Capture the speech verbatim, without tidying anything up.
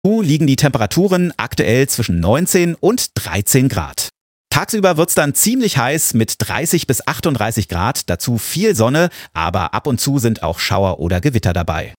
Wo liegen die Temperaturen aktuell zwischen neunzehn und dreizehn Grad. Tagsüber wird's dann ziemlich heiß mit dreißig bis achtunddreißig Grad, dazu viel Sonne, aber ab und zu sind auch Schauer oder Gewitter dabei.